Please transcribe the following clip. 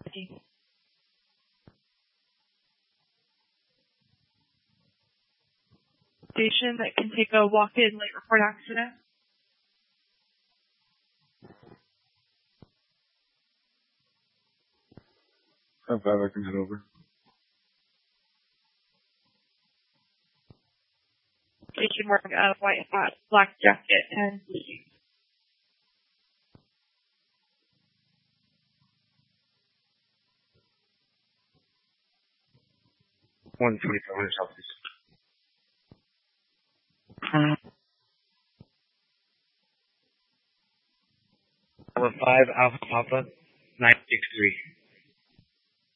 Station that can take a walk-in late report accident. 5-5, I can head over. Station wearing a white hat, black jacket, and blue jeans. 125 Southeast. Alpha 5, Alpha Papa, 963.